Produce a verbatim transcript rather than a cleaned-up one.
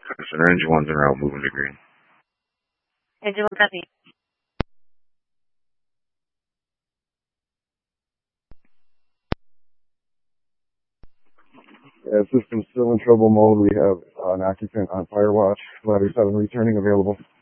Center engine one's en route, moving to green. Engine one, copy. Yeah, system's still in trouble mode. We have an occupant on fire watch. Ladder seven returning available.